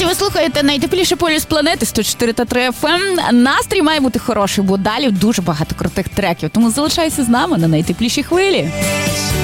Ви слухаєте найтепліший полюс планети 104.3 FM. Настрій має бути хороший, бо далі дуже багато крутих треків. Тому залишайся з нами на найтеплішій хвилі.